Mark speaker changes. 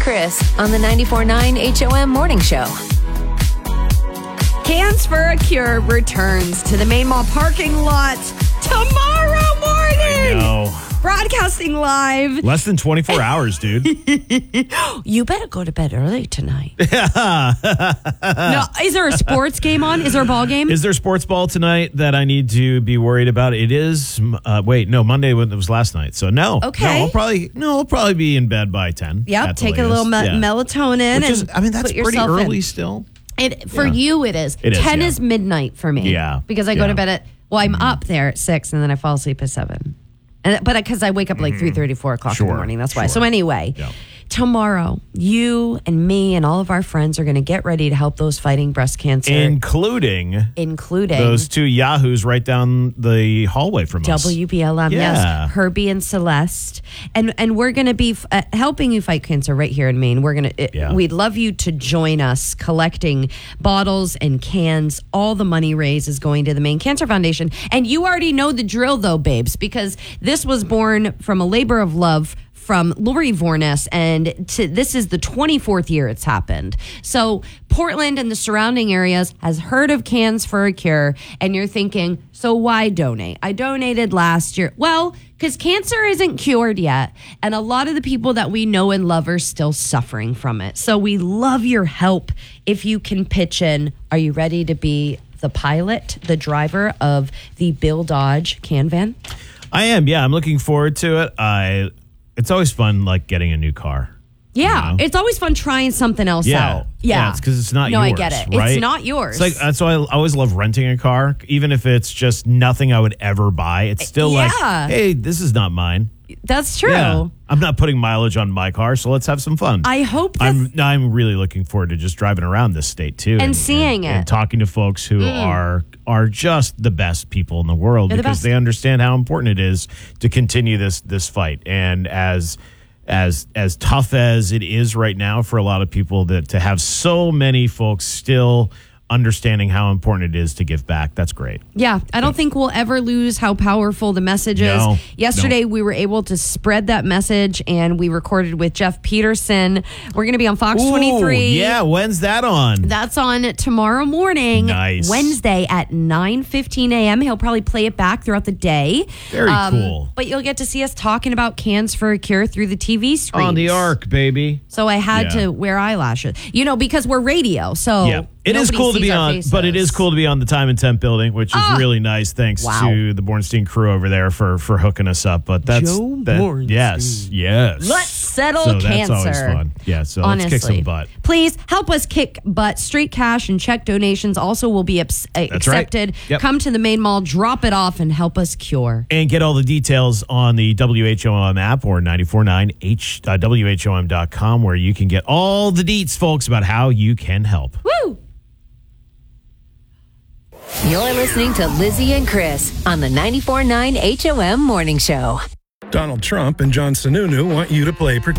Speaker 1: Chris on the 94.9 HOM Morning Show.
Speaker 2: Cans for a Cure returns to the Main Mall parking lot tomorrow morning.
Speaker 3: No.
Speaker 2: Broadcasting live.
Speaker 3: Less than 24 hours, dude.
Speaker 2: You better go to bed early tonight. No, is there a sports game on? Is there a ball game?
Speaker 3: Is there sports ball tonight that I need to be worried about? It is. Monday when it was last night. So no.
Speaker 2: Okay.
Speaker 3: I'll probably be in bed by 10.
Speaker 2: Yep. Take a little melatonin.
Speaker 3: Which is, that's
Speaker 2: put
Speaker 3: pretty
Speaker 2: yourself
Speaker 3: early
Speaker 2: in.
Speaker 3: still.
Speaker 2: For you, it is.
Speaker 3: It is,
Speaker 2: 10 is midnight for me.
Speaker 3: Yeah.
Speaker 2: Because I go to bed at, I'm up there at 6 and then I fall asleep at 7. But because I wake up like 3:30, 4 o'clock in the morning. That's why. So anyway, tomorrow, you and me and all of our friends are going to get ready to help those fighting breast cancer.
Speaker 3: Including those two yahoos right down the hallway from us.
Speaker 2: WBLM, yes. Herbie and Celeste. And we're going to be helping you fight cancer right here in Maine. We'd love you to join us collecting bottles and cans. All the money raised is going to the Maine Cancer Foundation. And you already know the drill, though, babes, because this was born from a labor of love from Lori Vornes, and this is the 24th year it's happened. So Portland and the surrounding areas has heard of Cans for a Cure, and you're thinking, so why donate? I donated last year. Well, because cancer isn't cured yet, and a lot of the people that we know and love are still suffering from it. So we love your help if you can pitch in. Are you ready to be the pilot, the driver of the Bill Dodge can van?
Speaker 3: I am, yeah. I'm looking forward to it. It's always fun, like, getting a new car.
Speaker 2: Yeah, it's always fun trying something else out.
Speaker 3: Yeah, it's because it's not yours.
Speaker 2: No, I get it.
Speaker 3: Right?
Speaker 2: It's not yours.
Speaker 3: It's like, that's why I always love renting a car. Even if it's just nothing I would ever buy, it's still like, hey, this is not mine.
Speaker 2: That's true.
Speaker 3: Yeah. I'm not putting mileage on my car, so let's have some fun.
Speaker 2: I hope
Speaker 3: I'm really looking forward to just driving around this state, too.
Speaker 2: And seeing it.
Speaker 3: And talking to folks who are just the best people in the world because they understand how important it is to continue this fight. And as tough as it is right now for a lot of people to have so many folks still understanding how important it is to give back. That's great.
Speaker 2: Yeah, I don't think we'll ever lose how powerful the message is. Yesterday, we were able to spread that message, and we recorded with Jeff Peterson. We're going to be on Fox 23.
Speaker 3: Yeah, when's that on?
Speaker 2: That's on tomorrow morning.
Speaker 3: Nice.
Speaker 2: Wednesday at 9:15 a.m. He'll probably play it back throughout the day.
Speaker 3: Very cool.
Speaker 2: But you'll get to see us talking about Cans for a Cure through the TV screen.
Speaker 3: On the arc, baby.
Speaker 2: So I had to wear eyelashes. because we're radio, so...
Speaker 3: Yeah. It is cool to be on, but it is cool to be on the Time and Temp building, which is really nice. Thanks to the Bornstein crew over there for hooking us up. But
Speaker 2: Bornstein.
Speaker 3: Yes.
Speaker 2: Let's settle cancer.
Speaker 3: That's always fun. Yeah, so
Speaker 2: honestly,
Speaker 3: let's kick some butt.
Speaker 2: Please help us kick butt. Straight cash and check donations also will be accepted.
Speaker 3: Right. Yep.
Speaker 2: Come to the Main Mall, drop it off, and help us cure.
Speaker 3: And get all the details on the WHOM app or 94.9 WHOM.com, where you can get all the deets, folks, about how you can help.
Speaker 2: Woo!
Speaker 1: You're listening to Lizzie and Chris on the 94.9 HOM Morning Show.
Speaker 4: Donald Trump and John Sununu want you to play